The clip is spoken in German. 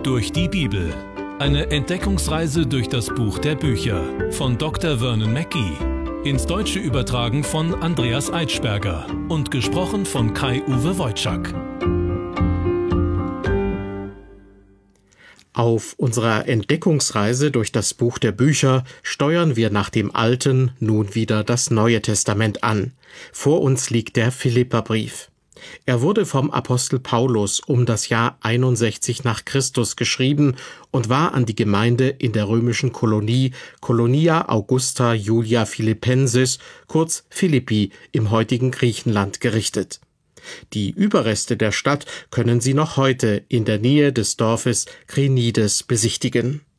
Durch die Bibel. Eine Entdeckungsreise durch das Buch der Bücher von Dr. Vernon Mackey. Ins Deutsche übertragen von Andreas Eitschberger und gesprochen von Kai-Uwe Wojczak. Auf unserer Entdeckungsreise durch das Buch der Bücher steuern wir nach dem Alten nun wieder das Neue Testament an. Vor uns liegt der Philipperbrief. Er wurde vom Apostel Paulus um das Jahr 61 nach Christus geschrieben und war an die Gemeinde in der römischen Kolonie Colonia Augusta Julia Philippensis, kurz Philippi, im heutigen Griechenland gerichtet. Die Überreste der Stadt können Sie noch heute in der Nähe des Dorfes Krinides besichtigen.